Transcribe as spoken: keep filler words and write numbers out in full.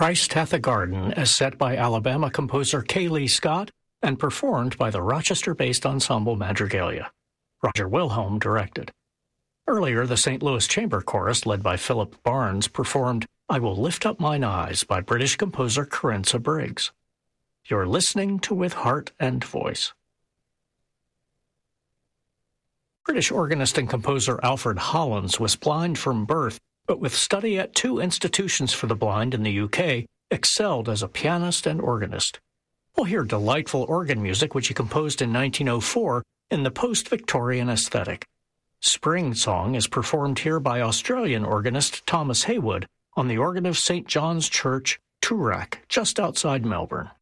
Christ Hath a Garden as set by Alabama composer Kaylee Scott and performed by the Rochester-based ensemble Madrigalia. Roger Wilhelm directed. Earlier, the Saint Louis Chamber Chorus, led by Philip Barnes, performed I Will Lift Up Mine Eyes by British composer Carenza Briggs. You're listening to With Heart and Voice. British organist and composer Alfred Hollins was blind from birth, but with study at two institutions for the blind in the U K, excelled as a pianist and organist. We'll hear delightful organ music which he composed in nineteen oh four in the post-Victorian aesthetic. Spring Song is performed here by Australian organist Thomas Haywood on the organ of Saint John's Church, Toorak, just outside Melbourne.